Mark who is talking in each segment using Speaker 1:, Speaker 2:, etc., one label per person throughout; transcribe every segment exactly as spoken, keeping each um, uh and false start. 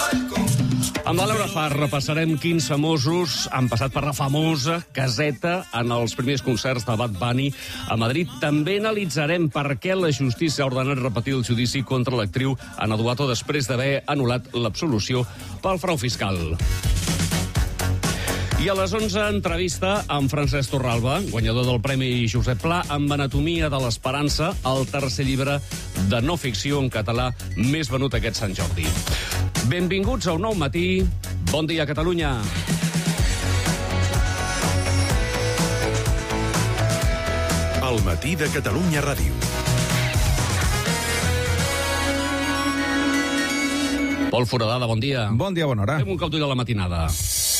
Speaker 1: Amb la Laura Far repassarem quins famosos han passat per la famosa caseta en els primers concerts de Bad Bunny a Madrid. També analitzarem per què la justícia ha ordenat repetir el judici contra l'actriu Ana Duato després d'haver anul·lat l'absolució pel frau fiscal. I a les onze, entrevista amb Francesc Torralba, guanyador del Premi Josep Pla amb Anatomia de l'Esperança, el tercer llibre de no ficció en català més venut aquest Sant Jordi. Benvinguts a Un Nou Matí. Bon dia, Catalunya.
Speaker 2: El matí de Catalunya Ràdio.
Speaker 1: Pol Foradada, bon dia.
Speaker 3: Bon dia, bona hora.
Speaker 1: Fem un cop d'ull a la matinada.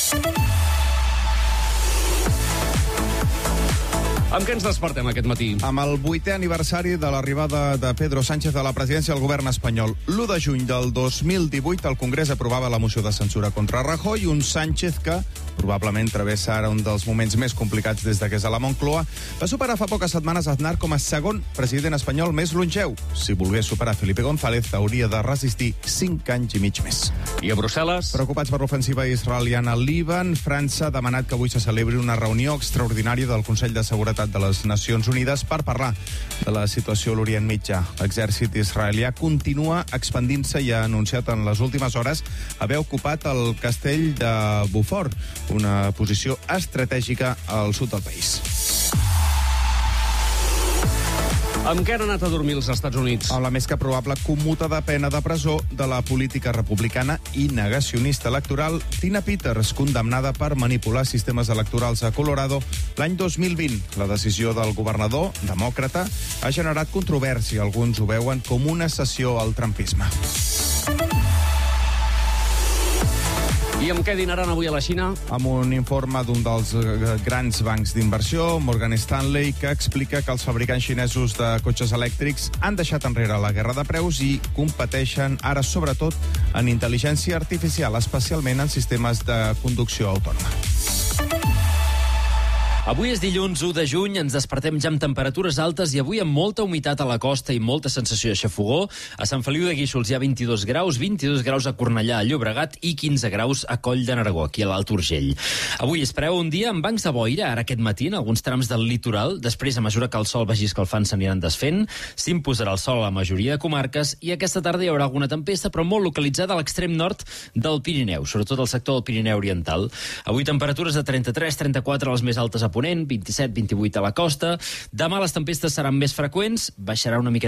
Speaker 1: Amb què ens despertem aquest matí?
Speaker 3: Amb el vuitè aniversari de l'arribada de Pedro Sánchez a la presidència del govern espanyol. l'u de juny del dos mil divuit el Congrés aprovava la moció de censura contra Rajoy, un Sánchez que probablement travessa ara un dels moments més complicats des que és a la Moncloa, va superar fa poques setmanes Aznar com a segon president espanyol més longeu. Si volgués superar Felipe González, hauria de resistir cinc anys i mig més.
Speaker 1: I a Brussel·les?
Speaker 3: Preocupats per l'ofensiva israeliana al Líban, França ha demanat que avui se celebri una reunió extraordinària del Consell de Seguretat de les Nacions Unides per parlar de la situació a l'Orient Mitjà. L'exèrcit israelià continua expandint-se i ha anunciat en les últimes hores haver ocupat el castell de Beaufort, una posició estratègica al sud del país.
Speaker 1: Amb què han anat a dormir els Estats Units?
Speaker 3: Amb la més que probable commuta de pena de presó de la política republicana i negacionista electoral Tina Peters, condemnada per manipular sistemes electorals a Colorado l'any dos mil vint. La decisió del governador, demòcrata, ha generat controvèrsia. Alguns ho veuen com una cessió al trumpisme.
Speaker 1: I amb què dinaran avui a la Xina?
Speaker 3: Amb un informe d'un dels grans bancs d'inversió, Morgan Stanley, que explica que els fabricants xinesos de cotxes elèctrics han deixat enrere la guerra de preus i competeixen ara sobretot en intel·ligència artificial, especialment en sistemes de conducció autònoma.
Speaker 4: Avui és dilluns u de juny, ens despertem ja amb temperatures altes i avui amb molta humitat a la costa i molta sensació de xafogó. A Sant Feliu de Guíxols hi ha vint-i-dos graus, vint-i-dos graus a Cornellà, a Llobregat i quinze graus a Coll de Nargó, aquí a l'Alt Urgell. Avui espereu un dia amb bancs de boira, ara aquest matí, en alguns trams del litoral. Després, a mesura que el sol vagi escalfant, s'aniran desfent. S'imposarà el sol a la majoria de comarques i aquesta tarda hi haurà alguna tempesta, però molt localitzada a l'extrem nord del Pirineu, sobretot al sector del Pirineu Oriental. Avui temperatures de trenta-tres trenta-quatre a les més altes a Ponent, vint-i-set vint-i-vuit a la costa. Demà les tempestes seran més freqüents, baixarà una mica